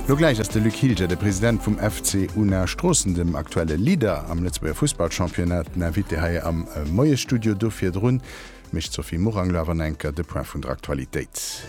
Lo gleich ass de Luc Hilger, der Präsident vum FC Unerstrassen, dem aktuelle Leader am Letzbeer Fußballchampionat, invite haier am Moie Studio dofir runn, mich Sophie Moranglawer-Nenker de Point vun der Aktualitéit.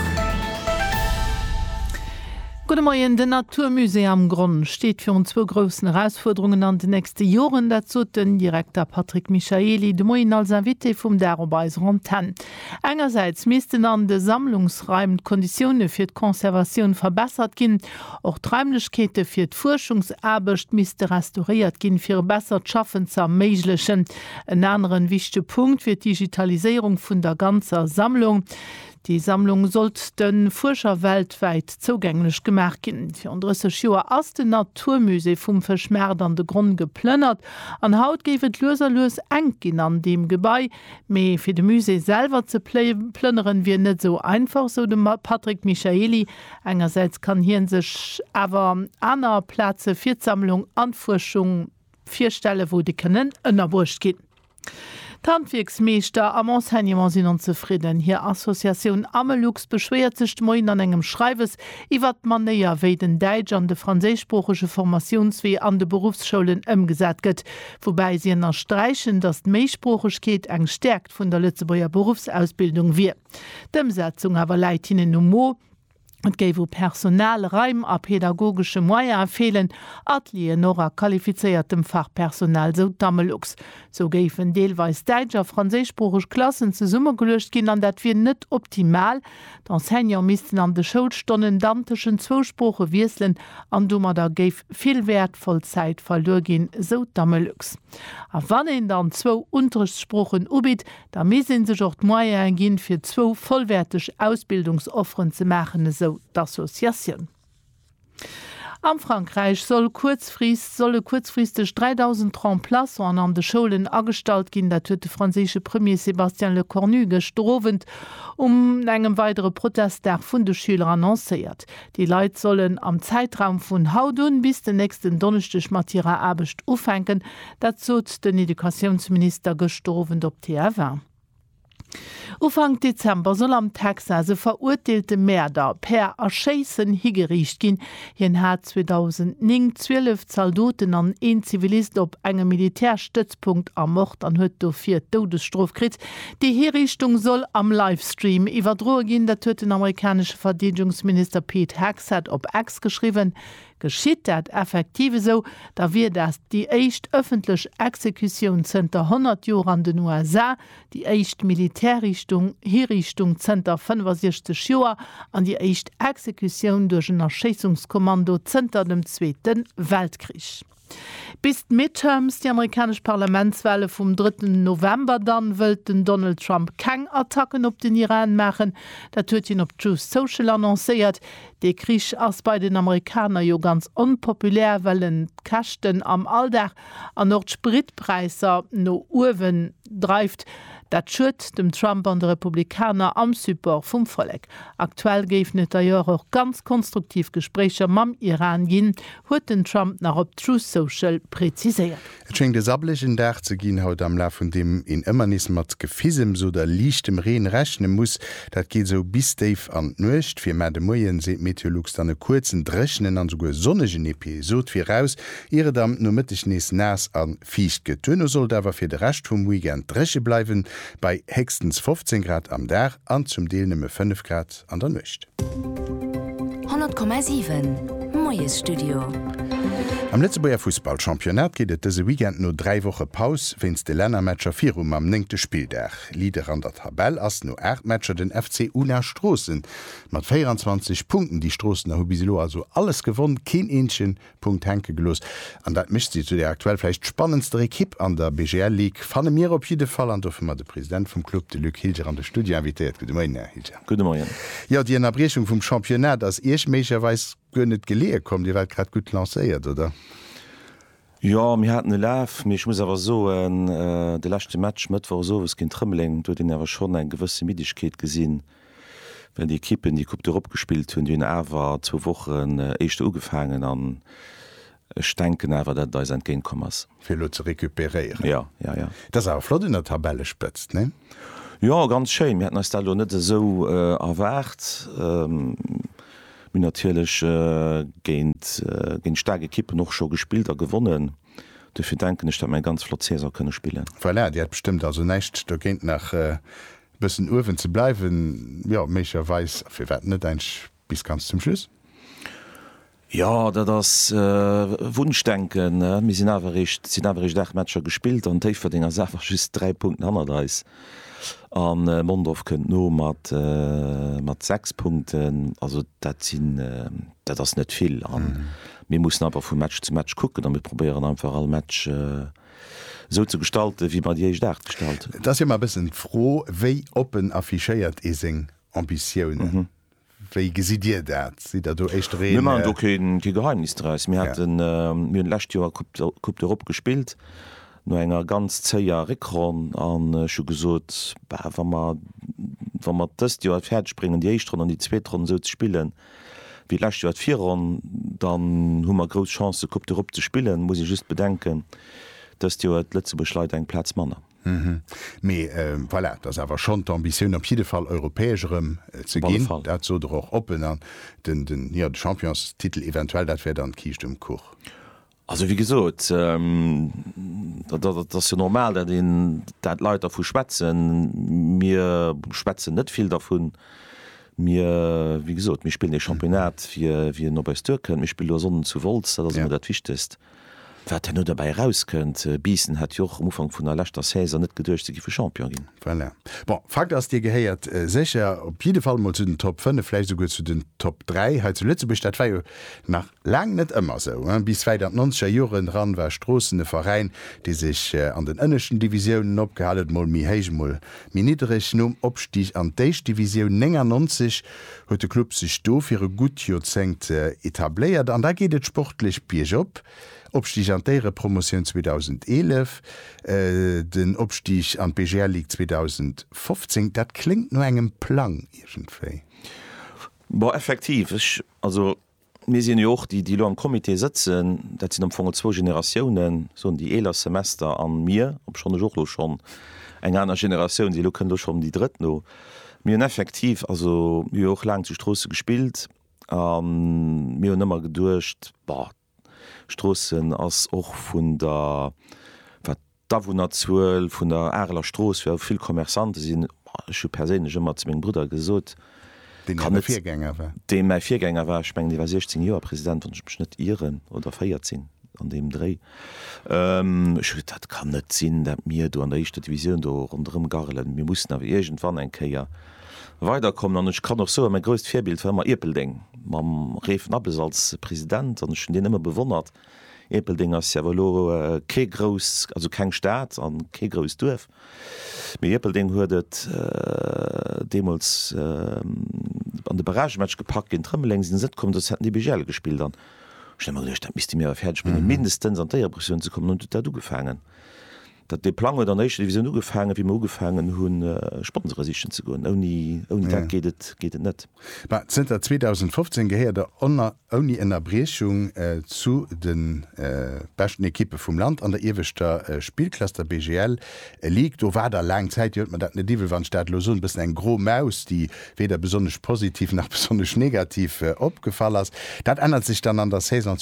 Gute Morgen, de Naturmuseum am Grund steht für uns zwei großen Herausforderungen an den nächsten Jahren. Dazu den Direktor Patrick Michaeli, de Moin als Invité vom Darobais Rantan. Einerseits müssten an de Sammlungsräumen Konditionen für die Konservation verbessert gehen, auch die Räumlichkeiten für die Forschungsarbeit müssten restauriert gehen, für besser Schaffen zu ermöglichen. Ein anderen wichtiger Punkt für die Digitalisierung von der ganzen Sammlung. Die Sammlung sollte den Forscher weltweit zugänglich gemacht werden. Für 30 Jahre ist das Naturmuseum vom Verschmerz an den Grund geplündert. An Haut geht es löserlos eng an dem Gebäude. Aber für das Museum selber zu plündern wir nicht so einfach, so Patrick Michaeli. Einerseits kann hier sich aber andere Plätze für die Sammlung an Forschung vorstellen, wo die können in der Wurst gehen. Handwerksmeester am Enseignement sind unzufrieden. Hier Assoziation Amelux beschwert sich moin an engem Schreiwes, iwwer man näher wéi den Deitsch an de franzésischsprachige Formationswee an de Berufsschulen ëmgesät gëtt, wobei sie erstreichen, dass d'Meesprachigkeet eng stärkt vun der Lützeburger Berufsausbildung wie. D'Umsetzung awer leit ihnen no mo. Und gäbe Personal, Reim a pädagogische Moyen fehlen, Atelier nora qualifiziertem Fachpersonal so Damelux. So gäben deelweis Deitscher franzésischsprachig Klassen zu Summe gelöscht gehen, an dat wir net optimal. D'Enseignants müssten an de Schulstunden dantischen Zwosprache wieselen, an dummer da gäf viel wertvoll Zeit verloren gehen, so Damelux. A wann dann 2 Unterrichtssprachen ubit, da müssen sich auch Moyen gehen für 2 vollwertig Ausbildungsoffern zu machen, so d'Assoziation. Am Frankreich solle kurzfristig 3000 Remplaçants an de Schulen angestalt gin, dat huet de franzésische Premier Sébastien Lecornu gestrowen, engem weitere Protest der vun de Schüler annoncéiert. Die Leiit sollen am Zeitraum vun Haudun bis den nächsten Donnerstag mat ihrer Abecht ufenken, dat zot den Edukationsminister gestrowen op TV. Ufang Dezember soll am Texas verurteilte Mörder per Erschießen hingerichtet gehen. Hien hat 2009 12 Soldaten an 1 Zivilist op engem Militärstützpunkt ermord an huet do 4 Todesstrafe gekriegt. Die Hinrichtung soll am Livestream überdrohen gehen. Der den amerikanische Verteidigungsminister Pete Hegseth op X geschrieben. Geschieht dat effektive so, da wir das die echt öffentlich Exekution Center 100 Jahre an den USA, die echt Militärrichtung, Hinrichtung Center 65 Jahre an die echt Exekution durch ein Erschießungskommando Center dem Zweiten Weltkrieg. Bis Midterms, die amerikanische Parlamentswahl vom 3. November, dann will Donald Trump keine Attacken auf den Iran machen. Das hat ihn auf Truth Social annonciert. Der Krieg ist bei den Amerikanern ja ganz unpopulär, weil die Kosten am Alltag an noch Spritpreise noch oben treibt. Das schürt dem Trump an den Republikaner am Support vom Volk. Aktuell gibt es ja auch ganz konstruktiv Gespräche mit dem Iran gehen, hat den Trump nach auf Truth Social präzisiert. Es scheint des ablichen Tag zu gehen, heute am Lauf von dem in immer nicht mit Gefissem so der lichtem Regen rechnen muss. Das geht so bis tief an die Nacht. Für mehr Moyen sieht Meteorolux dann einen kurzen Dreschen an sogar sonnigen Episode für raus. Ihre Damen nur mittig nächst nass an Ficht getönen soll, aber für den Rest vom Weekend Dresche bleiben. Bei höchstens 15 Grad am Tag an zum Deel nimme 5 Grad an der Nacht. 100,7 Moies Studio. Am Lützeburger Fußballchampionat geht es diese Weekend nur 3 Wochen Pause, wenn es die Ländermatcher 4 am 9. Spieltag. Leader an der Tabelle ist nur 8 Matcher den FC Unerstrassen. Mit 24 Punkten die Strassen haben bislo also alles gewonnen, kein einzigen Punkt hängen gelassen. Und das mischt sie zu der aktuell vielleicht spannendste Equipe an der BGL League. Fanden wir auf jeden Fall an, dürfen wir den Präsident vom Club, den Luc Hilger, an der Studio invitiert. Guten Morgen, Herr Hilger. Guten Morgen. Ja, die Unterbrechung vom Championat, das erst möglicherweise gar nicht gelegen kommt, die wird gerade gut lanciert, oder? Ja, mir hat Lauf, ich muss aber so der letzte Match mit war so, es ging Trümmeling, du den aber schon eine gewisse Müdigkeit gesehen, wenn die Equipen die Coupe d'Europe gespielt haben, die in aber 2 Wochen echt angefangen an. Ich denke aber, dass da entgegenkommen ist. Viel zu rekuperieren. Ja. Das ist auch flott in der Tabelle spitzt, ne? Ja, ganz schön. Wir hatten uns da nicht so erwartet. mir natürlich gegen starke Kippe noch schon gespielt oder gewonnen. Dafür denken ich, dass mein ganz flott Cäsar können spielen. Voilà, die hat bestimmt also nicht, da geht nach bisschen Uwen zu bleiben. Ja, Micha weiß, wir werden nicht eigentlich bis ganz zum Schluss. Ja, das Wunschdenken. Wir sind average 8 Matcher gespielt und ich verdiene einfach just 3 Punkte anders. An Mondorf könnt no mat 6 Punkten, also dat sind das net viel an. Wir mussten aber von Match zu Match gucken, damit probieren einfach all Match so zu gestalten, wie man die gestaltet. Das ist immer ein bisschen froh, wie open affichiert ist Ambitionen. Wie sieht ihr das? Sieht da echt reden? Wir machen doch kein Geheimnis draus. Wir hatten letztes Jahr Coupe d'Europe gespielt. No enger ganz 10 Jahre Rekron an schon gesot wann man das Jahr Pferd springen die Echtron an die Zweitron so zu spielen wie last Jahr 4 dann hummer groß Chance Coupe d'Europe zu spielen, muss ich just bedenken, dass die letzte Beschleit eng Platz manner. Voilà, das awer schon d'Ambiioun op jeden Fall europäescherem ze gin, dat zo der auch open an den Championstitel eventuell dat wär dann kicht Koch. Also wie gesot das ja normal, dat Leute vu schwätzen, mir schwätzen net viel davon. Mir wie gesot mir spielen e Championat wie no bei Türken, mir spiel sonnen zu Volz, dat wichtig ist. Wat nur dabei rauskënnt, Biesen hat Joch Umfang vun der Lächter Säser net gedurcht fir Champion gin. Voilà. Bon, Fakt ass Dir gehéiert secher op jeden Fall mal zu den Top 5, vielleicht sogar zu den Top 3 he zu Lützeburg, dat war nach lang net immer so. Bis 2090er Joren ran war Strossende Verein, die sich an den ënneschen Divisionen opgehalet mal mi héich mal miniterich um Opstich an déich Division 90 huet de Club sich do fir gut Jozent etetaléiert. An da geht et sportlich Bier op. Opstich an dere Promotion 2011, den Opstich an PGR League 2015, dat klingt nur engem Plan irgendwei. Effektiv also mir sind auch die lo am Komitee sitzen, dat sind am 2 Generationen so die eler Semester an mir op schon eng einer Generation, die lo schon die dritte no. Mir effektiv also mir auch lang zutrosse gespielt, mir nimmer gedurcht Strossen ass och vun der Davonzuuel vun der Äler Stroos fir vill Kommersante sinn perég ëmmer ze még Bruder gesot. Viergänger war. De méi Viergänger war speng iwwer 16 Joer Präsident an net Iren oder feiert sinn an dem Dré. Dat kann net sinn, dat mir du an der echte Division do runëm garelen. mir mussssen awer egent wann eng Keier weiterkommen an ich kann noch so mein größt Vorbild firma Epelding mam Reef Nabels als Präsident an schon den immer bewundert. Epelding as ja kegros also kein Staat an kegros Dorf. Mir Epelding huet demos an de Baragematch gepackt in Trümmeling sind kommen, das hätten die Begel gespielt an. Mis die mir fertig spielen mindestens an der Pression zu kommen und du gefangen. Dat de Plan der nächste Division nu gefangen wie mo gefangen hunn Sponsorsichen zu goen geht net. Sind 2015 geheer der oni en Erbrechung zu den besten Ekippe vum Land an der ewegter Spielklaster BGL liegt. Do war der lang Zeit man dat Divelwandstaat los bis eng gro Maus, die weder besonders positiv nach besonders negativ opgefallen ass. Dat ändert sich dann an der Saison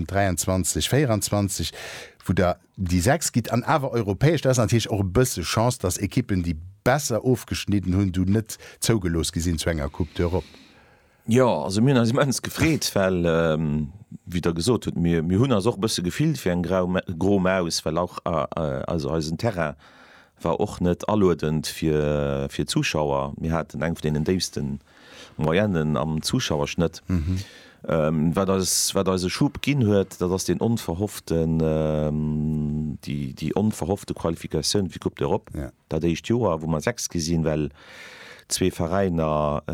2023/24. Wo die 6 geht an awer europäisch, das natürlich auch bësse Chance, dass Ekippen die besser aufgeschnitten hunn du net zougelos gesinn zu enger Coupe d'Europe. Ja, also mir mens gefréet weil wieder gesot huet mir hunn auch bësse gefilt fir en gro Maus, weil auch also als Terra war och net allodend fir Zuschauer. Mir hat eng von den desten Moyennen am Zuschauerschnitt. Wer se Schub ginn huet, dat ass den unverhofften die unverhoffte Qualifikationun wie Coupe d'Europe. Ja. Dat ich Joer, wo man 6 gesinn, well 2 Vereiner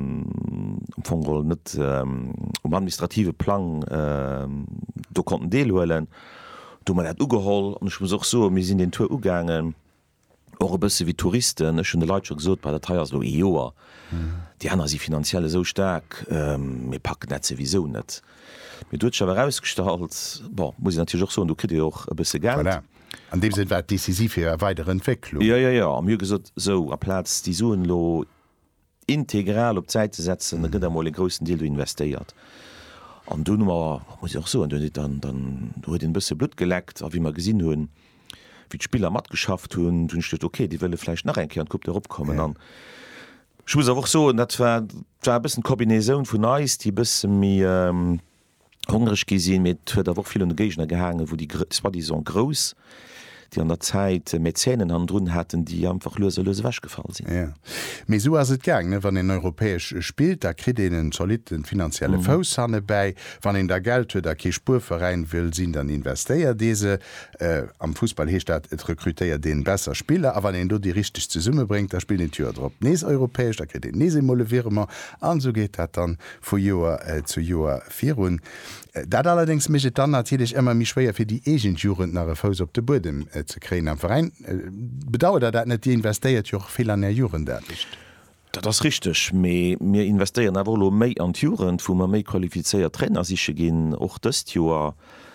vu net administrative Plan do konnten deelhuelen. Du man net ugeholl an ich muss auch so mir sinn den Tour ugangen. Bësse wie Touristen schon de Leiit gesot bei der Teiers lo Joer. Die annner sie finanzielle so stark mir packen net wieso net. Mir dutschwer herausgestalt muss ich natürlich auch so du krit auch bësse Geld. Voilà. An dem sind decisiv fir weitere Entwicklung. Ja mir gesot so a Platz die Suen lo integral op Zeit zu setzen, dann gëtt mal den größten Deal du investiert. An du muss ich auch so dann huet den bësse Blut geleckt, a wie man gesinn hunn, wie d Spieler mat geschafft hun, dun steht okay, die wëlle vielleicht nach enke an Kupp deropkommen an. Ich muss auch so, dat war ein bisschen Kombination von Eis, die bisschen mir hungrig gesehen mit da auch viele Gegner gehangen, wo das war die so groß, die an der Zeit Mäzenen an drin hatten, die einfach löse wäsch gefallen sind. Ja. Me so as het gang, wann den europäesch spielt, da krit den soliden finanzielle Faushanne bei, wann in der Geld huet der ke Spurverein will sinn dann investéier diese am Fußball hestat et rekrutéier den besser Spieler, aber wenn du die richtig zu Summe bringt, da spielt den Tür drop nees europäesch, da krit den nesemolle Wirmer an so geht dat dann vu Joer zu Joer virun. Dat allerdings mischt dann natürlich immer mi schwéier fir die egent Juren nach Faus op de Bodem ze kreen am Verein. Bedauert dat net die investéiert joch viel an der Juren dercht. Das richtig. Mir investieren awer méi an Juren, wo man méi qualifizeiert Trainer sich gin och dëst Joer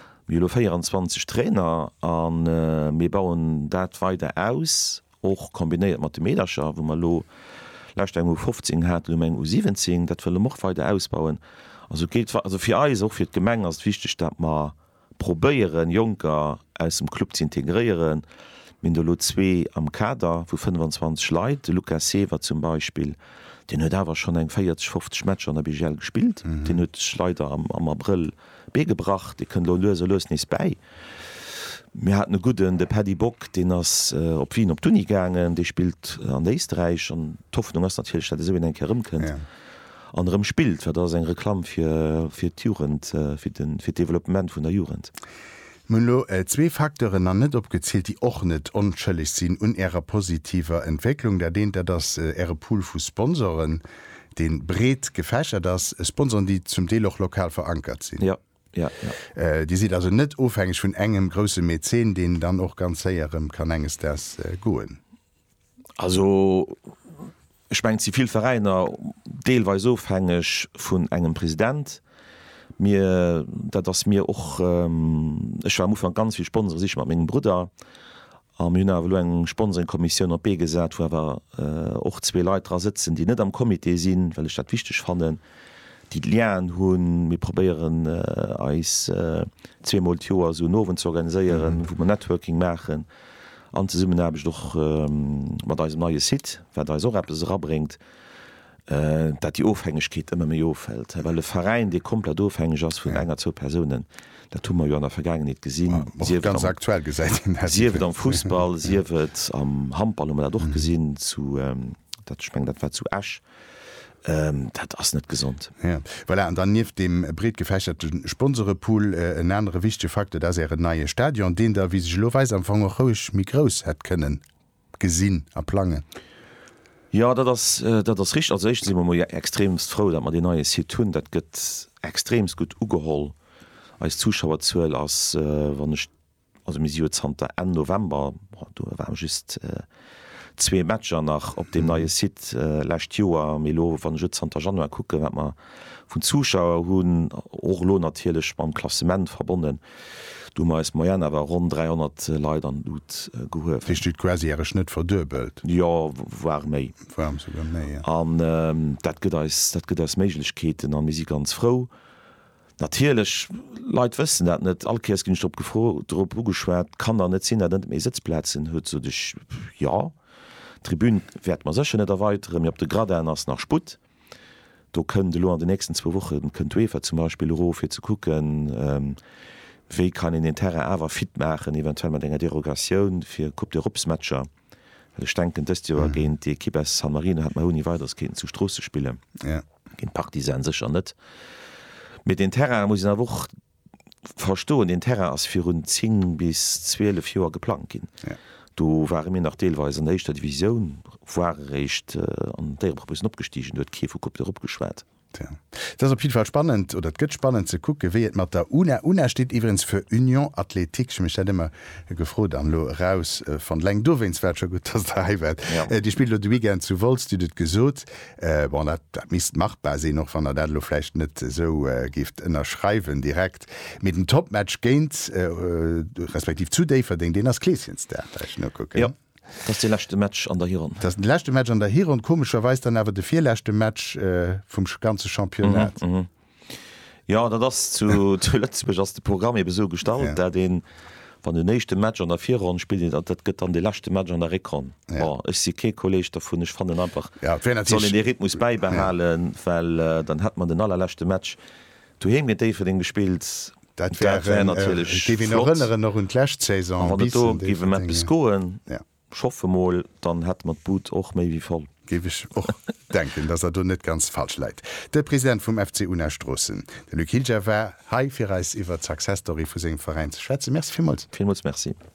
24 Trainer an mir bauen dat weiter aus och kombiniert mat dem Mederscher, wo man lolächt eng U15 hat eng U17, dat will noch weiter ausbauen. Also fir Eis auch fir d Gemeng as wichtig, dat man probéieren Junker aus dem Club zu integrieren. Min der Lo 2 am Kader wo 25 Leiit, de Lukas Sever zum Beispiel, den huet awer schon eng 40-50 Matscher an der Bigel gespielt. Den huet Schleider am April begebracht, de können lose nis bei. Mir hat guten de Paddy Bock, den ass op Wien op Tuni gangen, de spielt an Österreich an Toffnung ass natürlich dat so en kerëm kënnt. Ja. Anderem spielt, wer dats eng Reklam fir Jugend fir Development vun der Jugend. Mlo zwee Faktoren an net opgezielt, die och net onschëllig sinn un Ärer positiver Entwicklung, der dehnt das Äre Pool vu Sponsoren den Bret gefächer das Sponsoren, die zum Deel auch lokal verankert sind. Ja. Die sieht also net ofhängig vun engem grosse Mäzen, den dann auch ganz säierem kann enges das goen. Also ich mein, sie viel Vereiner deelweis ofhängig vun engem Präsident. Das mir och ich war von ganz viel Sponsor sich mat menggen Bruder am Hünner eng Sponsoringkommission op B gesät, wo wer och 2 Leiter sitzen, die net am Komitee sinn, well ich dat wichtig fanden, die lernen hunn mir probieren als 2 Joer so nowen zu organiieren, wo man Networking machen. An summen habe ich doch mat da neue Sit, wer da so rabringt. Dat die Ofhängigkeit immer méi auffällt, weil de Verein de komplett ofhängig ass vun enger 2 Personen, dat tummer jo an der Vergangenheit gesinn. Ganz aktuell gesagt. Siewet am Fußball, siewet am Handball doch gesinn zu dat sprengt dat war zu Asch. Dat ass net gesund. Ja. Weil an dann nief dem bret gefächerten Sponsorepool en andere wichtige Faktor, dats er neue Stadion, den da wie sich loweis am Fang hoch mi groß het können gesinn a Plange. Ja, das rich als ich si ja extremst froh, dat man die neue hier tun, dat gëtt extremst gut ugeholl als Zuschauer zuuel as wann Misioter en November du war just 2 Matscher nach op dem neue Sitlächt Joer Melo van Schützter Januar kucke, wat man vun Zuschauer hunn ochlo natierlech beim Klassement verbonnen. Du meist Moyen awer rund 300 Leitern Lut gehoert. Fi quasi Äre Schnitt verdöbelt. Ja war méi. Dat gët als Meiglechkeeten an mis ganz froh. Natierlech Leiit wëssen dat net allkeesgin op Drop ugeschwert, kann der net sinn, dat méi Sitzplätzen huet so dech ja. Tribün werd man sechen net erweiteren, mir op de Grad ass nach Sput. Do kënnen de lo an de nächsten 2 Wochen kënnt wefer zum Beispiel Rofir zu kucken. Wéi kann in den Terra awer fit machen, eventuell mat enger Derogatioun fir Kupp de Rupsmatscher. denken dat Joer géint de Kibe San Marine hat ma uni weitersketen zu Strosse spiele. Gen Partisan secher net. Mit den Terra muss a woch verstoen den Terra ass fir rund 10 bis 12 Joer geplant gin. Ja. Du waren mir nach Deelweise an der Division warrecht an der Proposen opgestiegen, huet Kefu Kupp der opgeschwert. Ja. Das op jeden Fall spannend oder gëtt spannend ze gucke, wieet mat der UNA steht iwwens fir Union Athletik mich immer gefrot an lo raus van Leng dowenswäscher gut datiwt. Ja. Die Spiel du wie zu wollst, die dit gesot dat mist machbar se noch van der Datlolächt net so gift ënner schreiben direkt mit dem Topmatch geint respektiv zu Daver den as Kläschens der. Ja. Das ist die letzte Match an der Hiron. Das ist die letzte Match an der Hiron, komischerweise dann aber der vierletzte Match vom ganzen Championat. Ja, das zu Lützburg das Programm eben so gestaltet, der den van de nächste Match an der Vierrun spielt, dat gëtt an de lachte Match an der Rekon. Kolleg davon ich fan den einfach den Rhythmus beibehalen, weil dann hat man den allerlechte Match du hemfir den gespielt. Datënneren noch hunlächtsaison skoen Schoffemol, dann hat man Boot och méi wie voll. Gebe ich auch denken, dass du net ganz falsch leid. Der Präsident vom FC Unerstrassen, der Luc Hilger war Hai fir Reis iwwer Success Story vu segem Verein. Schweze Merc vielmals. Vielmals merci.